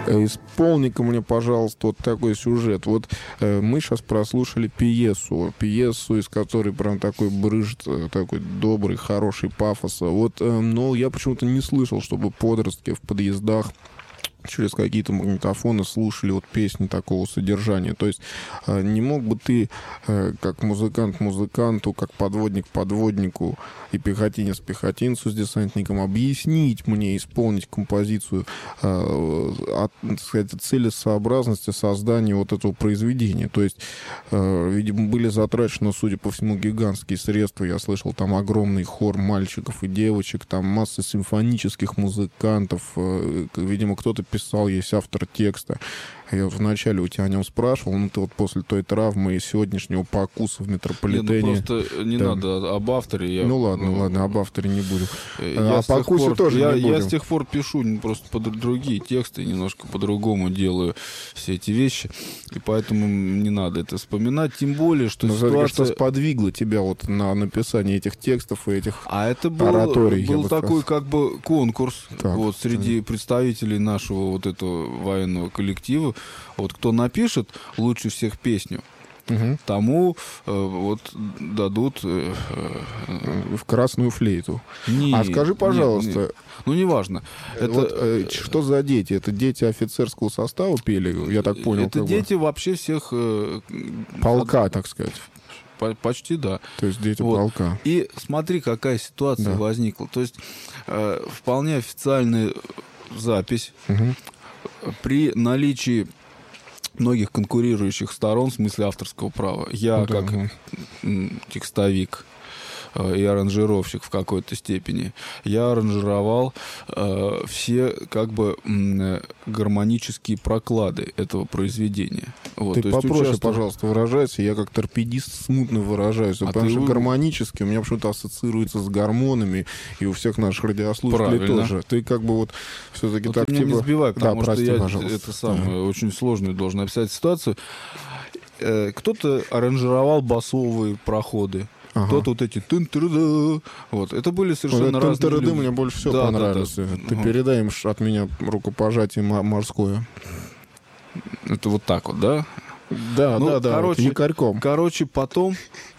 Исполни-ка мне, пожалуйста, вот такой сюжет. Вот мы сейчас прослушали пьесу, из которой прям такой брыжет, такой добрый, хороший пафос. Вот, но я почему-то не слышал, чтобы подростки в подъездах через какие-то магнитофоны слушали вот песни такого содержания. То есть не мог бы ты, как музыкант музыканту, как подводник подводнику и пехотинец пехотинцу с десантником объяснить мне, исполнить композицию от, так сказать, целесообразности создания вот этого произведения. То есть, видимо, были затрачены, судя по всему, гигантские средства. Я слышал, там огромный хор мальчиков и девочек, там масса симфонических музыкантов. Видимо, кто-то писал, есть автор текста. Я вначале у тебя о нем спрашивал, ну ты вот после той травмы и сегодняшнего покуса в метрополитене... Нет, ну просто не надо об авторе. Ну ладно, об авторе не будем. О покусе тоже не будем. Я с тех пор пишу просто под другие тексты, немножко по-другому делаю все эти вещи, и поэтому не надо это вспоминать, тем более, что ситуация... Что сподвигло тебя вот на написание этих текстов и этих ораторий? Это был такой как бы конкурс вот, среди представителей нашего вот этого военного коллектива. Вот кто напишет лучше всех песню, тому вот дадут... в красную флейту. А скажи, пожалуйста... Нет. Ну, неважно. Это... что за дети? Это дети офицерского состава пели? Я так понял. Это дети вообще всех... полка, так сказать. Почти, да. То есть дети полка. И смотри, какая ситуация возникла. То есть вполне официальная запись при наличии многих конкурирующих сторон в смысле авторского права. Я как текстовик и аранжировщик в какой-то степени, я аранжировал все как бы гармонические проклады этого произведения. Вот, ты попроще, пожалуйста, выражайся. Я как торпедист смутно выражаюсь. Потому что гармонически у меня почему-то ассоциируется с гормонами, и у всех наших радиослушателей тоже. Ты как бы вот все-таки так... Ты меня не сбивай, потому что я пожалуйста. Это самое очень сложную должен описать ситуацию. Кто-то аранжировал басовые проходы. Кто-то вот эти тын-тыры-да. Вот. Это были совершенно разные люди. Мне больше всего понравились. Ты передай им от меня рукопожатие морское. Это вот так вот, да? Да, якорьком. Короче, потом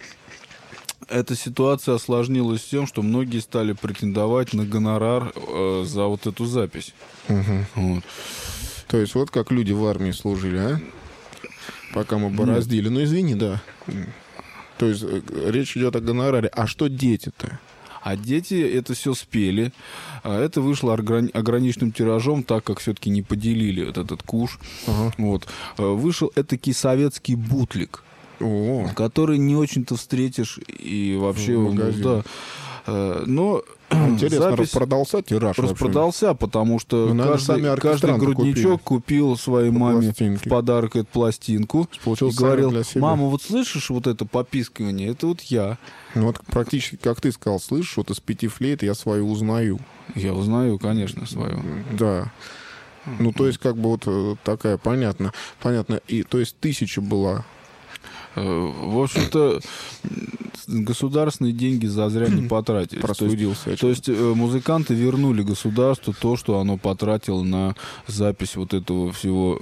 эта ситуация осложнилась тем, что многие стали претендовать на гонорар за вот эту запись. Вот. То есть вот как люди в армии служили, а? Пока мы бороздили. Ну, извини, да. То есть речь идет о гонораре. А что дети-то? А дети это все спели. Это вышло ограниченным тиражом, так как все-таки не поделили вот этот куш. Вот. Вышел этакий советский бутлик, который не очень-то встретишь и вообще... Да. Но интересно, распродался тираж? Распродался, потому что каждый грудничок купил своей маме в подарок эту пластинку и говорил: мама, вот слышишь вот это попискивание? Это вот я. Ну вот практически, как ты сказал, слышишь, вот из 5 флейт я свою узнаю. Я узнаю, конечно, свою. Да. Ну, то есть, как бы вот такая, понятно. И, то есть, 1000 была. В общем-то, государственные деньги зазря не потратились. То есть музыканты вернули государству то, что оно потратило на запись вот этого всего.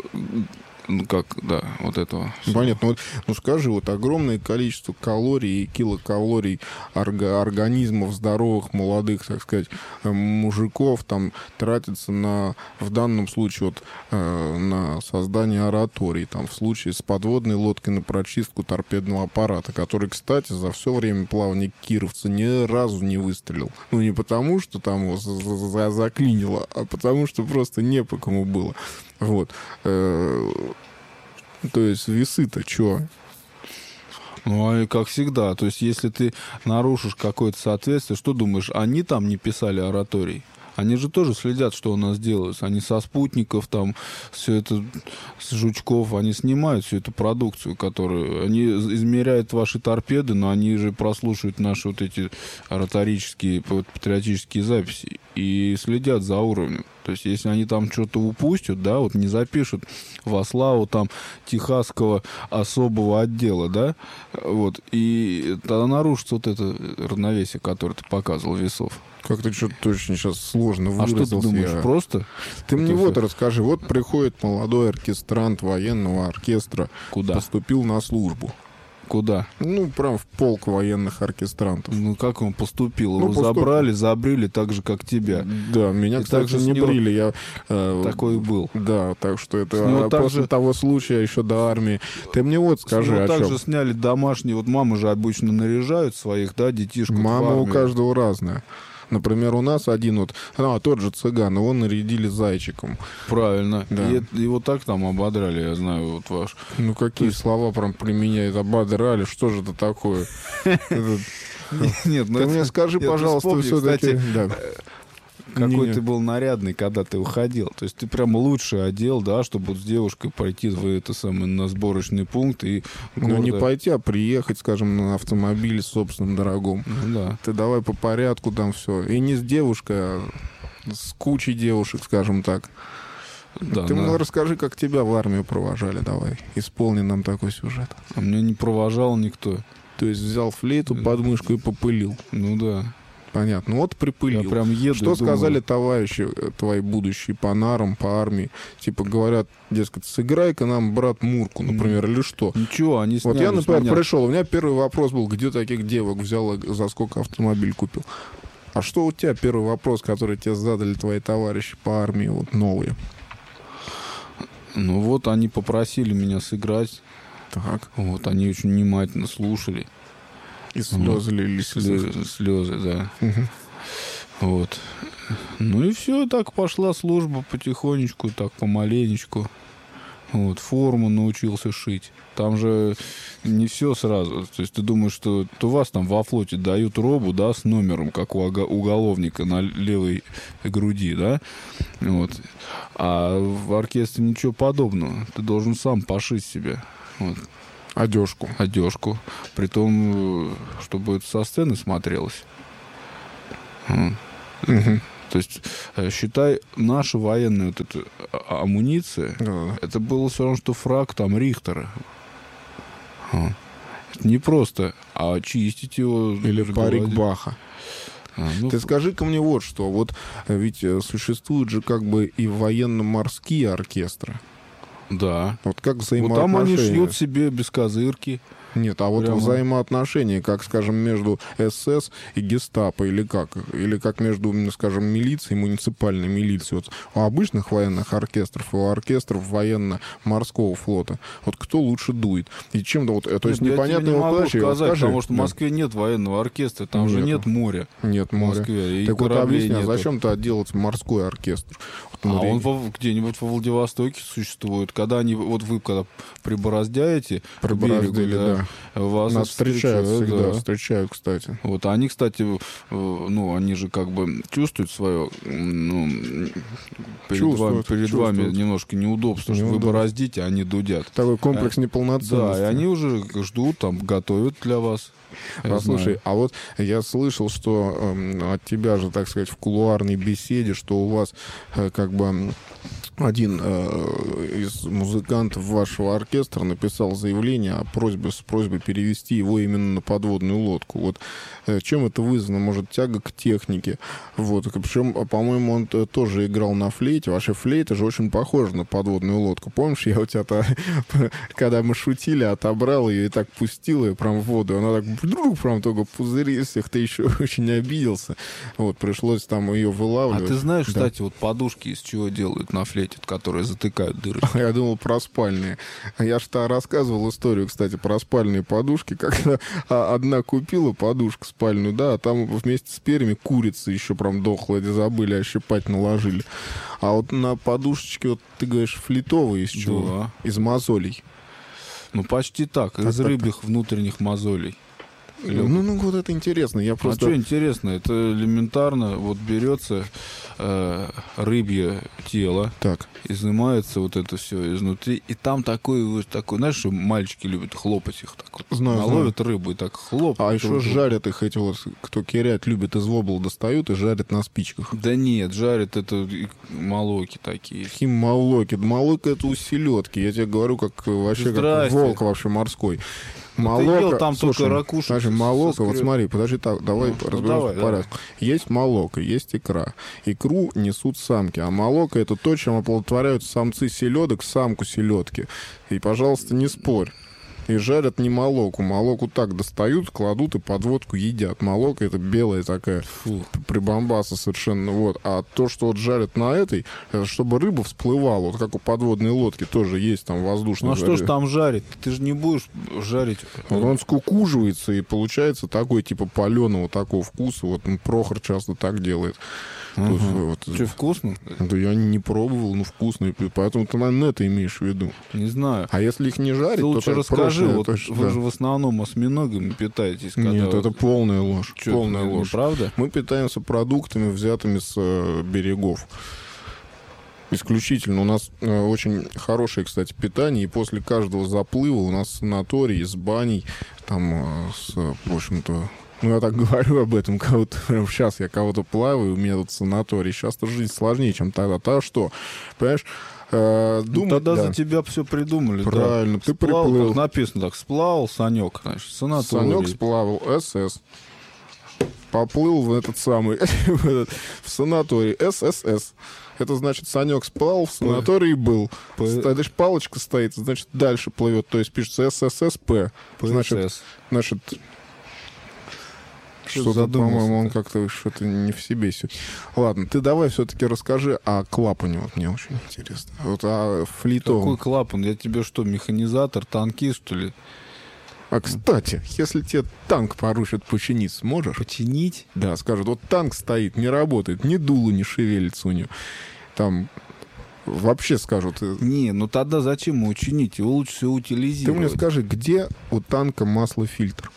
Вот этого. Понятно. Ну скажи, вот огромное количество калорий и килокалорий организмов здоровых, молодых, так сказать, мужиков там тратится в данном случае на создание ораторий, там в случае с подводной лодкой на прочистку торпедного аппарата, который, кстати, за все время плавания кировца ни разу не выстрелил. Ну не потому, что там его заклинило, а потому, что просто не по кому было. Вот. То есть весы-то чё? Ну, и как всегда. То есть если ты нарушишь какое-то соответствие, что думаешь, они там не писали ораторий? Они же тоже следят, что у нас делается. Они со спутников, там, все это, с жучков, они снимают всю эту продукцию, которую... Они измеряют ваши торпеды, но они же прослушивают наши вот эти ораторические, патриотические записи и следят за уровнем. То есть, если они там что-то упустят, да, вот не запишут во славу там Техасского особого отдела, да, вот, и тогда нарушится вот это равновесие, которое ты показывал, весов. Как-то что-то очень сейчас сложно А выразился. что ты думаешь, просто? Ты мне Это вот всё? расскажи. Вот приходит молодой оркестрант военного оркестра. Куда? Поступил на службу. Куда? Ну, прям в полк военных оркестрантов. Ну, как он поступил? Ну, Его поступил. забрали, забрили так же, как тебя. Да, меня, И кстати, также с не него брили. Я, Такой и был. Да, так что это С него после также- того случая еще до армии. Ты мне вот скажи, Его о также чем. сняли домашние. Вот мамы же обычно наряжают своих, да, детишек в Мама у армию. каждого разная. Например, у нас один вот, тот же цыган, его нарядили зайчиком. Правильно. Да. И его так там ободрали, я знаю, вот ваш. Ну, какие слова прям применяют, ободрали, что же это такое? Это- Нет, ну Ты это- мне скажи, нет, пожалуйста, вспомни, все-таки... кстати, Да. какой Не-не. ты был нарядный, когда ты уходил. То есть ты прям лучше одел, да, чтобы вот с девушкой пойти в это самое на сборочный пункт и Ну, не гордо- пойти, а приехать, скажем, на автомобиле собственном дорогом. Ну да. Ты давай по порядку там все. И не с девушкой, а с кучей девушек, скажем так. Да, Ты на- мне расскажи, как тебя в армию провожали, давай. Исполни нам такой сюжет. А меня не провожал никто. То есть взял флейту под мышку и попылил. Ну да. Понятно. Ну вот Я припылил. прям еду Что и думаю, сказали товарищи твои будущие по нарам, по армии? Типа говорят, дескать, сыграй-ка нам, брат, Мурку, например, или что? Ничего, они Вот сняли я, с например, меня. пришел, у меня первый вопрос был, где таких девок взял, и за сколько автомобиль купил? А что у тебя первый вопрос, который тебе задали твои товарищи по армии, вот новые? Ну вот они попросили меня сыграть. Так. Вот они очень внимательно слушали. И слезы лились. Слезы, да. Мгм. Вот. Ну и все, так пошла служба потихонечку, так помаленечку. Вот, форму научился шить. Там же не все сразу. То есть ты думаешь, что у вас там во флоте дают робу, да, с номером, как у уголовника на левой груди, да? Вот. А в оркестре ничего подобного. Ты должен сам пошить себе. Вот. Одежку. Одежку. Притом, чтобы это со сцены смотрелось. Мгм. То есть, считай, наша военная вот эта амуниция, Да. это было все равно, что фраг там Рихтера. Это не просто, а чистить его. Или парик гладить. Баха. Ну, Ты скажи-ка мне вот что. Вот ведь существуют же как бы и военно-морские оркестры. да. Вот как Вот там они взаимоотношения? шьют себе без козырки. Нет, а вот Прямо. взаимоотношения, как, скажем, между СС и гестапо, или как между, скажем, милицией и муниципальной милицией. Вот у обычных военных оркестров и у оркестров военно-морского флота. Вот кто лучше дует? И чем-то вот, то есть Нет, я тебе непонятные не могу задачи. Вот сказать, скажи. потому что в Да. Москве нет военного оркестра, там же Нету. нет моря. Нет В моря. Москве. И Так вот кораблей объясни, а нету. зачем-то отделать морской оркестр? Вот А смотри, он где-нибудь во Владивостоке существует. Когда они, вот вы когда прибороздяете к берегу, Прибороздили, да. вас Нас встречают всегда, да. встречают, кстати. Вот они, кстати, ну, они же как бы чувствуют свое, ну, Чувствуют, перед чувствуют. вами немножко неудобство, что вы Неудобство. бороздите, а они дудят. Такой комплекс неполноценности. Да, и они уже ждут, там, готовят для вас. Я Послушай, знаю. а вот я слышал, что от тебя же, так сказать, в кулуарной беседе, что у вас как бы один из музыкантов вашего оркестра написал заявление о просьбе, с просьбой перевести его именно на подводную лодку. Вот чем это вызвано? Может, тяга к технике? Вот. Причем, по-моему, он тоже играл на флейте. Ваша флейта же очень похожа на подводную лодку. Помнишь, я у тебя, когда мы шутили, отобрал ее и так пустил ее прям в воду. И она так вдруг прям только пузыри всех, ты еще очень обиделся. Вот, пришлось там ее А вылавливать. ты знаешь, Да. кстати, вот подушки из чего делают на флейте, которые затыкают дыры? Я думал про спальные. Я же рассказывал историю, кстати, про спальные подушки. Когда одна купила подушку спальную, да, а там вместе с перьями курица еще прям дохлая, забыли, ощипать наложили. А вот на подушечке, вот ты говоришь, флитовые из чего? Да. Из мозолей. Ну, почти так, из рыбьих внутренних мозолей. Ну, вот это интересно. Я А просто... что интересно, это элементарно, вот берется рыбье тело, Так. изымается вот это все изнутри, и там такой, знаешь, что мальчики любят хлопать их так вот. Знаю, Наловят рыбу и так хлоп. А еще жарят их эти вот, кто кирят, любит из вобла достают и жарят на спичках. Да нет, жарят это молоки такие. Какие молоки? Молока это у селедки. Я тебе говорю, как вообще как Здрасте. волк вообще морской. Молоко, ел там слушай, только ракушек. Значит, молоко, вот смотри, подожди, так, давай разберемся по порядку. Есть молоко, есть икра. Икру несут самки, а молоко — это то, чем оплодотворяют самцы селедок, самку селедки. И, пожалуйста, не спорь. И жарят не молоку. Молоку так достают, кладут и под водку едят. Молоко — это белая такая прибамбаса совершенно. Вот. А то, что вот жарят на этой, это чтобы рыба всплывала. Вот как у подводной лодки тоже есть там воздушный. Ну а что ж там жарить? Ты же не будешь жарить. Вот он скукуживается, и получается такой типа паленого такого вкуса. Вот Прохор часто так делает. Вот, Что, вкусно? да я не пробовал, но вкусно. Поэтому ты, наверное, это имеешь в виду. Не знаю. А если их не жарить, ты то лучше так расскажи. прошлое, Вот точно, вы да. же в основном осьминогами питаетесь. Нет, когда это полная ложь. Чё, Полная это ложь. неправда? Мы питаемся продуктами, взятыми с берегов. Исключительно. У нас очень хорошее, кстати, питание. И после каждого заплыва у нас санаторий с баней. Там, в общем-то... Ну, я так говорю об этом, кого-то прям сейчас я кого-то плаваю, у меня тут санаторий. Сейчас-то жизнь сложнее, чем тогда. Тогда что? Понимаешь? Тогда за тебя все придумали. Правильно, да. ты приплыл. Как написано так, сплавал Санек, значит, санаторий. Санек сплавал, СС. Поплыл в этот самый, в санаторий, ССС. Это значит, Санек сплавал, в санатории был. Дальше палочка стоит, значит, дальше плывет. То есть пишется СССП. Значит, что-то, по-моему, он как-то что-то не в себе сегодня. Ладно, ты давай все-таки расскажи о клапане. Вот мне очень интересно. Вот о флитовом. Какой клапан? Я тебе что, механизатор, танкист, что ли? А, кстати, если тебе танк поручат починить, сможешь? Починить? Да, скажут, вот танк стоит, не работает, ни дуло не шевелится у него. Там вообще скажут... Не, ну тогда зачем его чинить? Его лучше всего утилизировать. Ты мне скажи, где у танка маслофильтр?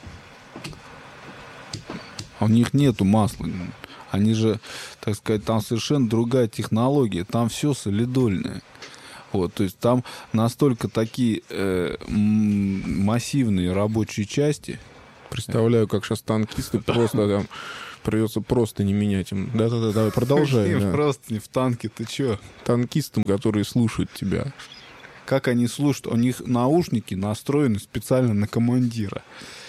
А у них нету масла. Они же, так сказать, там совершенно другая технология. Там все солидольное. Вот, то есть там настолько такие массивные рабочие части. Представляю, как сейчас танкисты просто там придется просто не менять им. Да-да-да, давай, продолжай. Да. Просто не в танке, ты чё? Танкистам, которые слушают тебя. Как они слушают? У них наушники настроены специально на командира.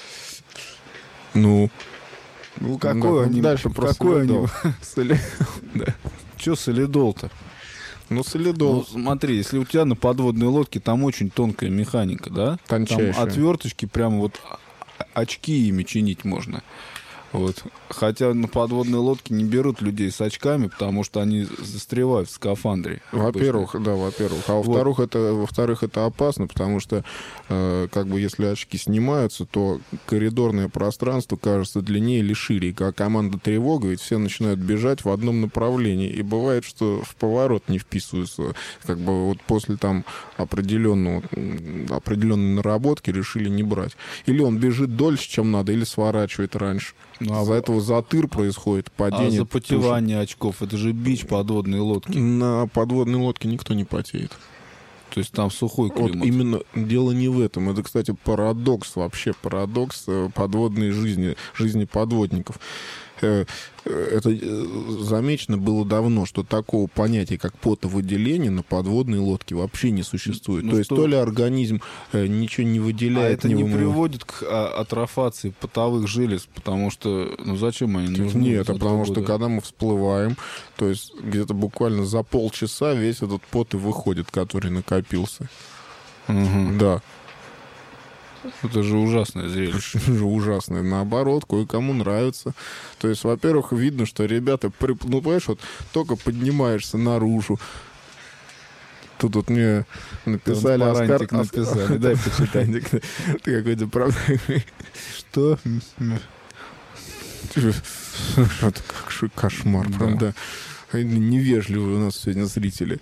Ну какой они... Дальше какой они... Да. Чё солидол-то? Ну, солидол. Ну, смотри, если у тебя на подводной лодке там очень тонкая механика, да? Тончайшая. Там отверточки прямо вот очки ими чинить можно. Вот. Хотя на подводной лодке не берут людей с очками, потому что они застревают в скафандре. Во-первых. А во-вторых, это опасно, потому что как бы если очки снимаются, то коридорное пространство кажется длиннее или шире. И как команда тревога, ведь все начинают бежать в одном направлении. И бывает, что в поворот не вписываются. Как бы вот после там определенной наработки решили не брать. Или он бежит дольше, чем надо, или сворачивает раньше. Ну, а из-за этого затыр происходит, падение. А запотевание очков, это же бич подводной лодки. На подводной лодке никто не потеет. То есть там сухой климат. Вот именно дело не в этом. Это, кстати, парадокс подводной жизни подводников. Это замечено было давно, что такого понятия, как потовыделение на подводной лодке вообще не существует. То есть то ли организм ничего не выделяет. А это не приводит к атрофации потовых желез, потому что, зачем они нужны? Нет, потому что когда мы всплываем, то есть где-то буквально за полчаса весь этот пот и выходит, который накопился. Угу. Да. Это же ужасное зрелище. Ужасное. Наоборот, кое-кому нравится. То есть, во-первых, видно, что ребята, понимаешь, вот только поднимаешься наружу. Тут вот мне написали... написали, дай почитать. Ты какой-то правда... Что? Это кошмар, правда. Невежливые у нас сегодня зрители.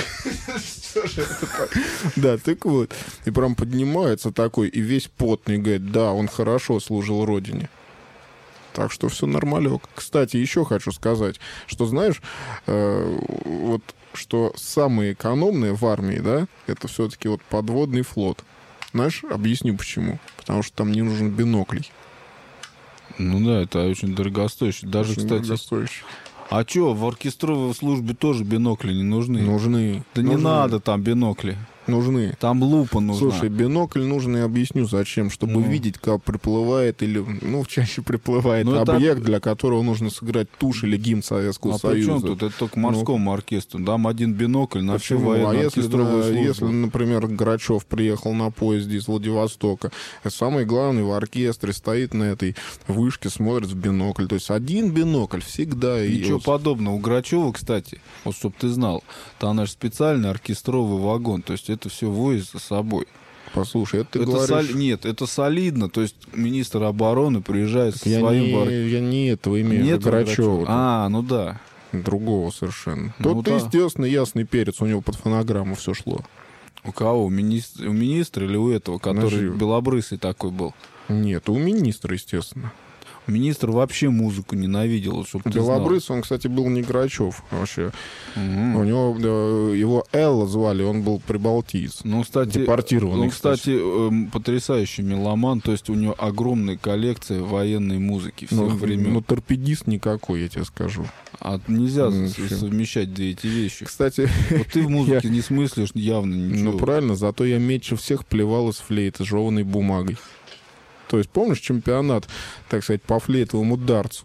Да, так вот. И прям поднимается такой, и весь потный, говорит, да, он хорошо служил родине. Так что все нормалек. Кстати, еще хочу сказать, что, знаешь, вот что самое экономное в армии, да, это все-таки вот подводный флот. Знаешь, объясню почему. Потому что там не нужен биноклей. Ну да, это очень дорогостоящий. Даже, очень кстати... дорогостоящий. А что, в оркестровой службе тоже бинокли не нужны? Нужны. Да нужны. не надо там бинокли. нужны. Там лупа нужна. Слушай, бинокль нужен, я объясню, зачем. Чтобы видеть, как приплывает или, чаще приплывает объект, для которого нужно сыграть тушь или гимн Советского Союза. А при чем тут? Это только морскому оркестру. Дам один бинокль на всю военно-оркестровую службу. Если, например, Грачев приехал на поезде из Владивостока, самый главный в оркестре стоит на этой вышке, смотрит в бинокль. То есть один бинокль всегда. Ничего подобного. У Грачева, кстати, вот чтобы ты знал, там наш специальный оркестровый вагон. То есть это все возит за собой. Послушай, это ты говоришь... Нет, это солидно. То есть министр обороны приезжает со своим... Я не этого имею, Грачева. Ну да. Другого совершенно. Тот-то, естественно, ясный перец, у него под фонограмму все шло. У кого? У министра или у этого, который белобрысый такой был? Нет, у министра, естественно. Министр вообще музыку ненавидел, чтобы ты знал. Белобрысый, он, кстати, был не Грачев вообще. У него его Элла звали, он был прибалтиец. Депортированный, он, кстати, потрясающий меломан, то есть у него огромная коллекция военной музыки всех времен. Но торпедист никакой, я тебе скажу. Нельзя совмещать две эти вещи. Кстати... Вот ты в музыке не смыслишь явно ничего. Ну, правильно, зато я меньше всех плевал из флейты жеванной бумагой. То есть, помнишь чемпионат, так сказать, по флейтовому дартсу?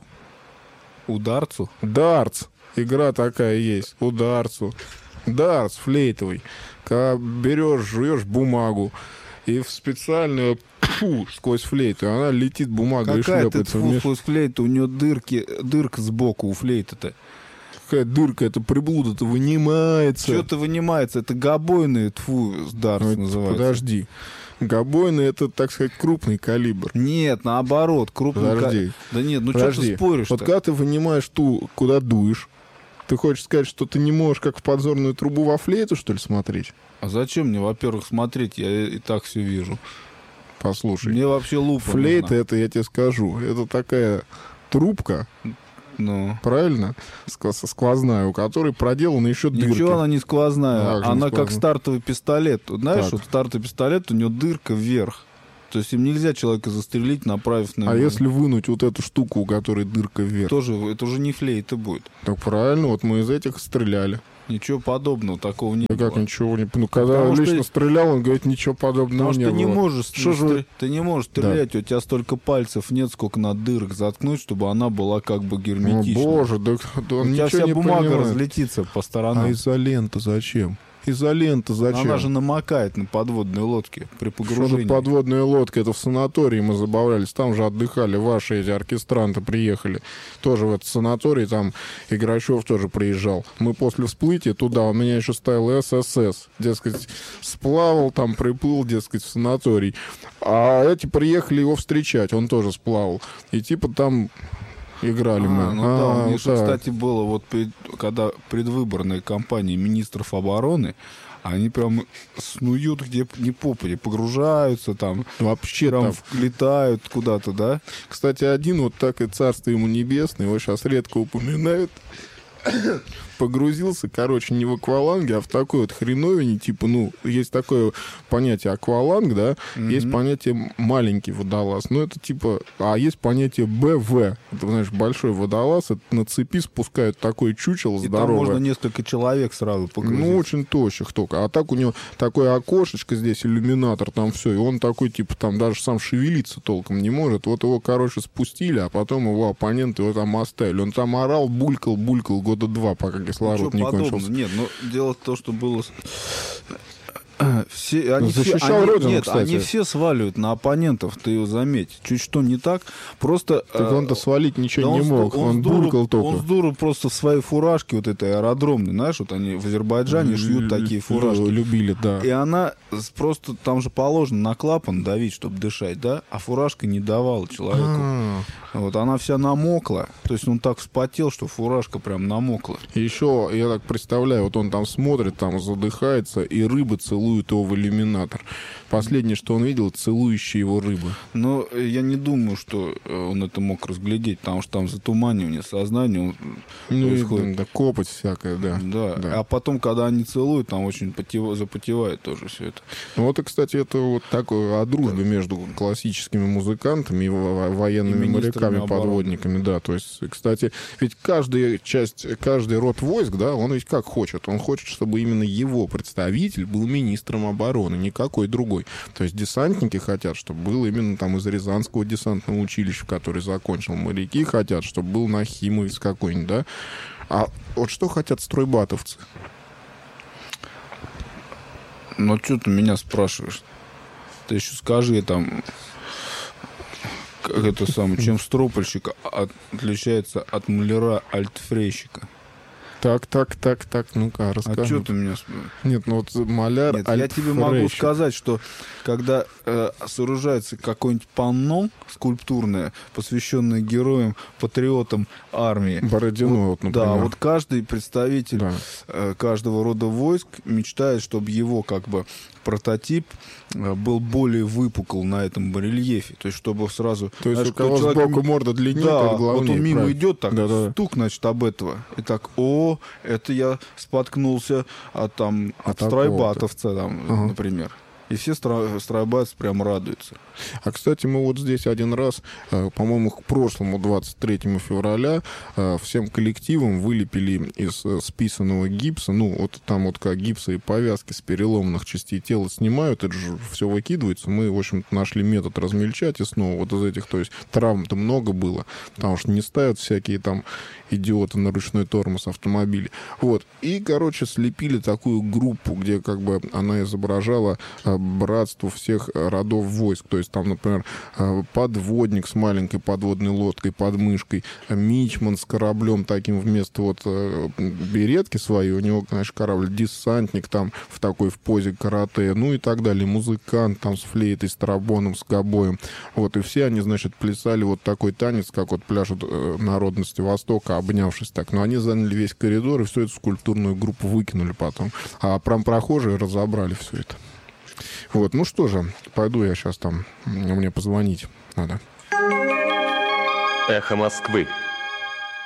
Ударцу? Дартс. Игра такая есть. Ударцу. Дартс флейтовый. Когда берешь, жуешь бумагу, и в специальную сквозь флейту, она летит бумага и шлепается. Какая-то сквозь флейту, у нее дырка сбоку у флейты-то. Какая дырка, это приблуда-то вынимается. Что-то вынимается, это гобойный, дартс называется. Подожди. Гобойный — это, так сказать, крупный калибр. Нет, наоборот, крупный калибр. Да нет, что ты споришь-то? Вот когда ты вынимаешь ту, куда дуешь, ты хочешь сказать, что ты не можешь как в подзорную трубу во флейту, что ли, смотреть? А зачем мне, во-первых, смотреть? Я и так все вижу. Послушай. Мне вообще лупа флейта нужна. Это, я тебе скажу, это такая трубка, правильно? Сквозная, у которой проделаны еще дырки. Ничего она не сквозная. Она как стартовый пистолет. Знаешь, вот стартовый пистолет, у него дырка вверх. То есть им нельзя человека застрелить, направив на него. А если вынуть вот эту штуку, у которой дырка вверх? Это уже не флейта будет. Так правильно, вот мы из этих стреляли. Ничего подобного такого не было. Как ничего не... когда лично стрелял, он говорит, ничего подобного не было. Ты не можешь стрелять, у тебя столько пальцев нет, сколько надо дырок заткнуть, чтобы она была как бы герметична. О, боже, да он у тебя вся бумага разлетится по сторонам. А изолента зачем? Изолента зачем? Она же намокает на подводной лодке при погружении. Что подводная лодка? Это в санатории мы забавлялись. Там же отдыхали ваши эти оркестранты, приехали. Тоже в этот санаторий, там и Грачев тоже приезжал. Мы после всплытия туда, у меня еще стоял ССС. Дескать, сплавал, там приплыл, дескать, в санаторий. А эти приехали его встречать, он тоже сплавал. И типа там... играли мы. У них же, кстати, было вот когда предвыборная кампания министров обороны, они прям снуют где не попади, погружаются там, вообще там летают куда-то, да? Кстати, один вот так и царство ему небесное, его сейчас редко упоминают. Погрузился, короче, не в акваланге, а в такой вот хреновине, типа, есть такое понятие акваланг, да, есть понятие маленький водолаз, это типа, а есть понятие БВ, это, знаешь, большой водолаз, это на цепи спускают такое чучело здоровое. Там можно несколько человек сразу погрузить. Очень тощих только, а так у него такое окошечко здесь, иллюминатор, там все, и он такой, типа, там даже сам шевелиться толком не может, вот его, короче, спустили, а потом его оппоненты его там оставили, он там орал, булькал года 2, пока кислород не кончился. Нет, дело в том, что было... Защищал родину, кстати. Они все сваливают на оппонентов, ты его заметь. Чуть что не так, просто... Так он-то свалить ничего не мог, он булькал только. Он с дуру просто в своей фуражке, вот этой аэродромной, знаешь, вот они в Азербайджане шьют такие фуражки. Любили, да. И она просто, там же положено на клапан давить, чтобы дышать, да, а фуражка не давала человеку. Вот она вся намокла, то есть он так вспотел, что фуражка прям намокла. И еще, я так представляю, вот он там смотрит, там задыхается, и рыбы целуют его в в иллюминатор. Последнее, что он видел, целующие его рыбы. Но я не думаю, что он это мог разглядеть, потому что там затуманивание сознания происходит. Да, копоть всякая, да. Да. А потом, когда они целуют, там очень запотевает тоже все это. Ну вот, и, кстати, это вот такое о дружбе между классическими музыкантами и военными моряками, подводниками, да. То есть, кстати, ведь каждый род войск, да, он ведь как хочет. Он хочет, чтобы именно его представитель был министром обороны, никакой другой. То есть десантники хотят, чтобы был именно там из Рязанского десантного училища, который закончил. Моряки хотят, чтобы был Нахимовец какой-нибудь, да. А вот что хотят стройбатовцы? Ну, что ты меня спрашиваешь? Ты еще скажи там, как это самое, чем стропольщик отличается от маляра-альтфрейщика? Так, ну-ка, расскажи. А что ты меня спрашиваешь? Нет, ну вот маляр, Нет, я тебе могу сказать, что когда сооружается какое-нибудь панно скульптурное, посвященное героям, патриотам армии. Бородино, вот, например. Да, вот каждый представитель каждого рода войск мечтает, чтобы его как бы прототип был более выпукл на этом барельефе. То есть, чтобы сразу... То есть, у кого сбоку морда длиннее, да, главнее. Вот он мимо идет, так стук, значит, об этого. И так, это я споткнулся от стройбатовца, там, например. И все стройбатовцы прям радуются. А, кстати, мы вот здесь один раз, по-моему, к прошлому 23 февраля всем коллективом вылепили из списанного гипса, ну, вот там вот как гипса и повязки с переломанных частей тела снимают, это же все выкидывается. Мы, в общем-то, нашли метод размельчать и снова вот из этих, то есть травм-то много было, потому что не ставят всякие там идиоты на ручной тормоз автомобилей. Вот. И, короче, слепили такую группу, где как бы она изображала братство всех родов войск. То есть там, например, подводник с маленькой подводной лодкой под мышкой, мичман с кораблем таким вместо вот беретки своей, у него, конечно, корабль, десантник там в позе карате, ну и так далее, музыкант там с флейтой, с тромбоном, с гобоем. Вот, и все они, значит, плясали вот такой танец, как вот пляшут народности Востока, обнявшись так. Но они заняли весь коридор и всю эту скульптурную группу выкинули потом. А прохожие разобрали все это. Вот, ну что же, пойду я сейчас там, мне позвонить надо. Эхо Москвы.